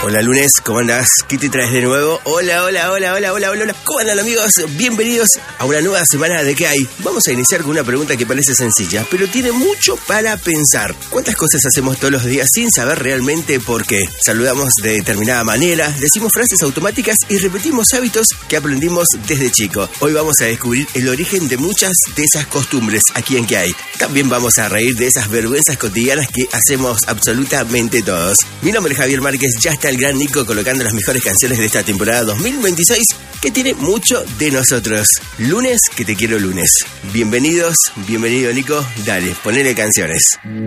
Hola lunes, ¿cómo andás? ¿Qué te traes de nuevo? Hola. ¿Cómo andan amigos? Bienvenidos a una nueva semana de ¿Qué hay? Vamos a iniciar con una pregunta que parece sencilla, pero tiene mucho para pensar. ¿Cuántas cosas hacemos todos los días sin saber realmente por qué? Saludamos de determinada manera, decimos frases automáticas y repetimos hábitos que aprendimos desde chico. Hoy vamos a descubrir el origen de muchas de esas costumbres aquí en ¿Qué hay? También vamos a reír de esas vergüenzas cotidianas que hacemos absolutamente todos. Mi nombre es Javier Márquez, ya está el gran Nico colocando las mejores canciones de esta temporada 2026 que tiene mucho de nosotros. Lunes, que te quiero lunes. Bienvenido Nico, dale, ponele canciones.